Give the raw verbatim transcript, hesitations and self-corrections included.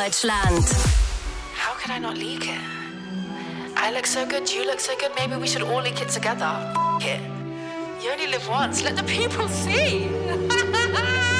Deutschland. How could I not leak it? I look so good, you look so good, maybe we should all leak it together. F it. You only live once, let the people see.